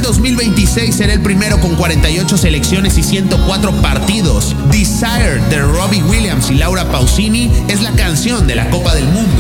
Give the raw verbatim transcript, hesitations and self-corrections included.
dos mil veintiséis será el primero con cuarenta y ocho selecciones y ciento cuatro partidos. Desire de Robbie Williams y Laura Pausini es la canción de la Copa del Mundo.